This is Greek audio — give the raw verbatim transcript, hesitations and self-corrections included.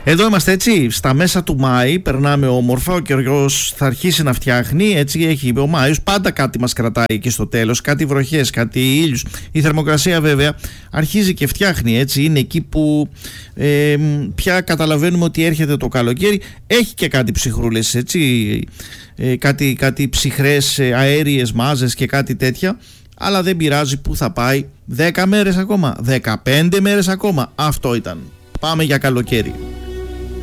Εδώ είμαστε έτσι, στα μέσα του Μάη, περνάμε όμορφα, ο καιρός θα αρχίσει να φτιάχνει, έτσι έχει ο Μάιος, πάντα κάτι μας κρατάει εκεί στο τέλος, κάτι βροχές, κάτι ήλιους. Η θερμοκρασία βέβαια αρχίζει και φτιάχνει, έτσι, είναι εκεί που ε, πια καταλαβαίνουμε ότι έρχεται το καλοκαίρι, έχει και κάτι ψυχρούλες, έτσι, ε, κάτι, κάτι ψυχρές ε, αέριες μάζες και κάτι τέτοια. Αλλά δεν πειράζει, που θα πάει, δέκα μέρες ακόμα, δεκαπέντε μέρες ακόμα, αυτό ήταν. Πάμε για καλοκαίρι.